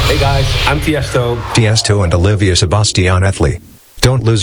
Hey guys, I'm Tiesto. Tiesto and Olivia Sebastian Ethley. Don't lose